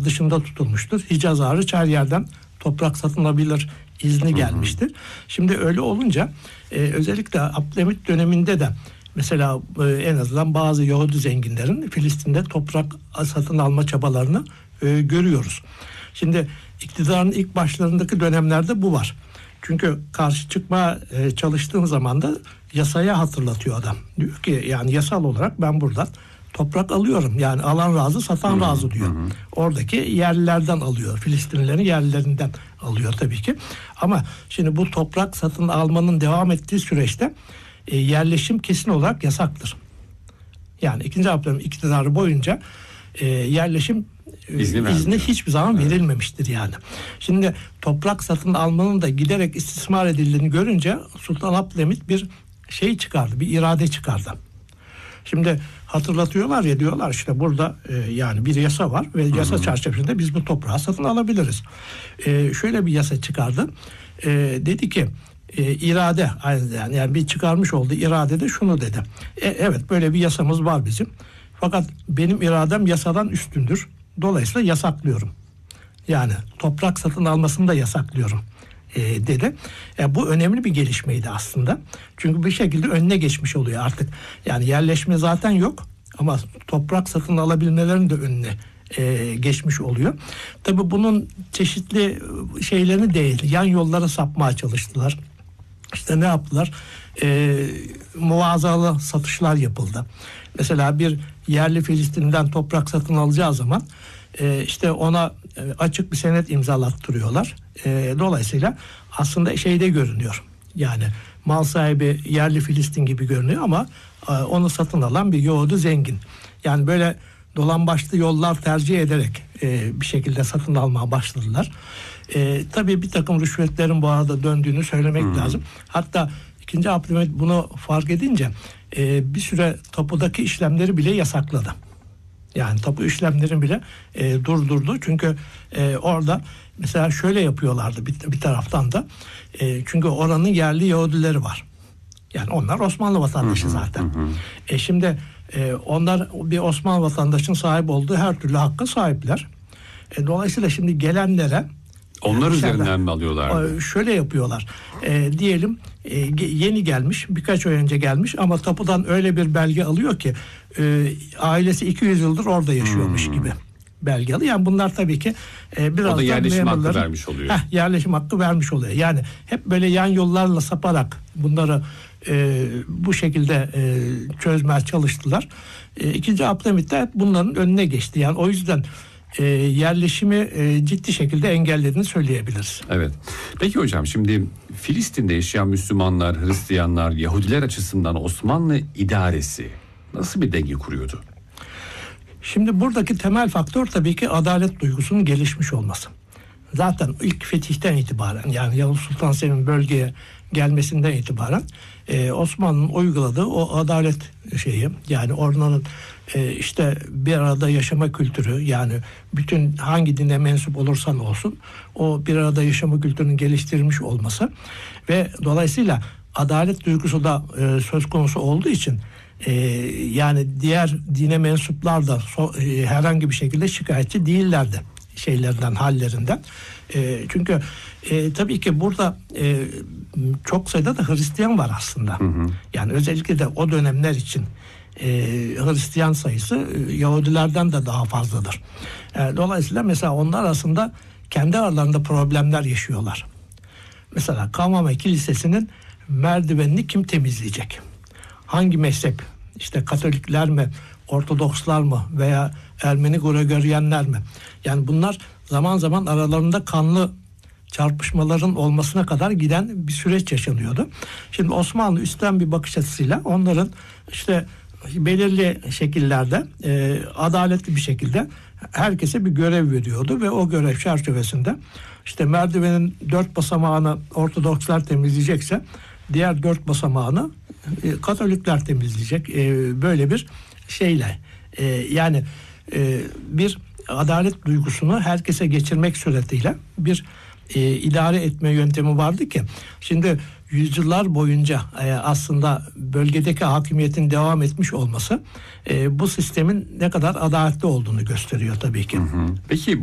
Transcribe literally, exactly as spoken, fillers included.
dışında tutulmuştur. Hicaz hariç her yerden toprak satın alabilir izni gelmiştir. Hı hı. Şimdi öyle olunca e, özellikle Abdülhamit döneminde de mesela e, en azından bazı Yahudi zenginlerin Filistin'de toprak satın alma çabalarını e, görüyoruz. Şimdi iktidarın ilk başlarındaki dönemlerde bu var. Çünkü karşı çıkma e, çalıştığın zaman da yasaya hatırlatıyor adam. Diyor ki yani yasal olarak ben buradan toprak alıyorum. Yani alan razı, satan razı diyor. Hı hı. Oradaki yerlilerden alıyor. Filistinlilerin yerlilerinden alıyor tabii ki. Ama şimdi bu toprak satın almanın devam ettiği süreçte e, yerleşim kesin olarak yasaktır. Yani ikinci Abdülhamit iktidarı boyunca e, yerleşim izni, izni hiçbir zaman evet. verilmemiştir yani. Şimdi toprak satın almanın da giderek istismar edildiğini görünce Sultan Abdülhamit bir şey çıkardı, bir irade çıkardı. Şimdi hatırlatıyorlar ya, diyorlar işte burada e, yani bir yasa var ve yasa çerçevesinde biz bu toprağı satın alabiliriz. E, şöyle bir yasa çıkardı. E, dedi ki e, irade yani, yani bir çıkarmış olduğu iradede şunu dedi. E, evet böyle bir yasamız var bizim. Fakat benim iradem yasadan üstündür. Dolayısıyla yasaklıyorum. Yani toprak satın almasını da yasaklıyorum e, dedi. E, bu önemli bir gelişmeydi aslında. Çünkü bir şekilde önüne geçmiş oluyor artık. Yani yerleşme zaten yok ama toprak satın alabilmelerin de önüne e, geçmiş oluyor. Tabii bunun çeşitli şeylerini değil, yan yollara sapmaya çalıştılar. İşte ne yaptılar? E, muazzalı satışlar yapıldı. Mesela bir yerli Filistin'den toprak satın alacağı zaman e, işte ona e, açık bir senet imzalattırıyorlar. E, dolayısıyla aslında şeyde görünüyor. Yani mal sahibi yerli Filistin gibi görünüyor ama e, onu satın alan bir Yahudi zengin. Yani böyle dolambaçlı yollar tercih ederek e, bir şekilde satın almaya başladılar. E, tabii bir takım rüşvetlerin bu arada döndüğünü söylemek hmm. lazım. Hatta ikinci Abdülhamit bunu fark edince e, bir süre tapudaki işlemleri bile yasakladı. Yani tapu işlemlerini bile e, durdurdu. Çünkü e, orada mesela şöyle yapıyorlardı bir, bir taraftan da. E, çünkü oranın yerli Yahudileri var. Yani onlar Osmanlı vatandaşı zaten. Hı hı. E, şimdi e, onlar bir Osmanlı vatandaşının sahip olduğu her türlü hakka sahipler. E, dolayısıyla şimdi gelenlere onlar yani üzerinden mi alıyorlar? Şöyle yapıyorlar. E, diyelim e, yeni gelmiş, birkaç ay önce gelmiş ama tapudan öyle bir belge alıyor ki e, ailesi iki yüz yıldır orada yaşıyormuş hmm. gibi belge alıyor. Yani bunlar tabii ki e, biraz o da yerleşim hakkı vermiş oluyor. Heh, yerleşim hakkı vermiş oluyor. Yani hep böyle yan yollarla saparak bunları e, bu şekilde e, çözmeye çalıştılar. E, İkinci Abdülhamit de hep bunların önüne geçti. Yani o yüzden E, yerleşimi e, ciddi şekilde engellediğini söyleyebiliriz. Evet. Peki hocam, şimdi Filistin'de yaşayan Müslümanlar, Hristiyanlar, Yahudiler açısından Osmanlı idaresi nasıl bir denge kuruyordu? Şimdi buradaki temel faktör tabii ki adalet duygusunun gelişmiş olması. Zaten ilk fetihten itibaren, yani Yavuz Sultan Selim'in bölgeye gelmesinden itibaren e, Osmanlı'nın uyguladığı o adalet şeyi, yani oranın e, işte bir arada yaşama kültürü, yani bütün hangi dine mensup olursan olsun o bir arada yaşama kültürünün geliştirilmiş olması ve dolayısıyla adalet duygusu da e, söz konusu olduğu için e, yani diğer dine mensuplar da so, e, herhangi bir şekilde şikayetçi değillerdi şeylerden, hallerinden. E, çünkü e, tabii ki burada e, çok sayıda da Hristiyan var aslında. Hı hı. Yani özellikle de o dönemler için e, Hristiyan sayısı e, Yahudilerden de daha fazladır. E, dolayısıyla mesela onlar arasında kendi aralarında problemler yaşıyorlar. Mesela Kavmame Kilisesi'nin merdivenini kim temizleyecek? Hangi mezhep? İşte Katolikler mi, Ortodokslar mı veya Ermeni Gregoryenler mi? Yani bunlar zaman zaman aralarında kanlı çarpışmaların olmasına kadar giden bir süreç yaşanıyordu. Şimdi Osmanlı üstten bir bakış açısıyla onların işte belirli şekillerde e, adaletli bir şekilde herkese bir görev veriyordu ve o görev çerçevesinde işte merdivenin dört basamağını Ortodokslar temizleyecekse diğer dört basamağını e, Katolikler temizleyecek. E, böyle bir şeyle e, yani e, bir adalet duygusunu herkese geçirmek suretiyle bir e, idare etme yöntemi vardı ki şimdi yüzyıllar boyunca e, aslında bölgedeki hakimiyetin devam etmiş olması e, bu sistemin ne kadar adaletli olduğunu gösteriyor tabii ki. Hı hı. Peki